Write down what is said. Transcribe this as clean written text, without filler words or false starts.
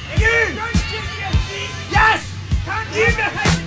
You! Don't give me a seat. Yes! Can't You have behave